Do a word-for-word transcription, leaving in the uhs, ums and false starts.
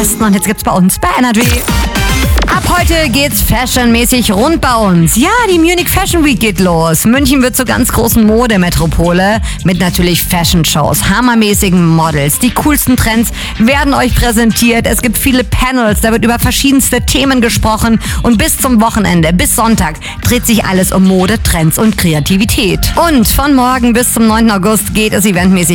Besten und jetzt gibt's bei uns bei Energy. Ab heute geht's fashionmäßig rund bei uns. Ja, die Munich Fashion Week geht los. München wird zur ganz großen Modemetropole mit natürlich Fashion-Shows, hammermäßigen Models. Die coolsten Trends werden euch präsentiert. Es gibt viele Panels, da wird über verschiedenste Themen gesprochen. Und bis zum Wochenende, bis Sonntag, dreht sich alles um Mode, Trends und Kreativität. Und von morgen bis zum neunten August geht es eventmäßig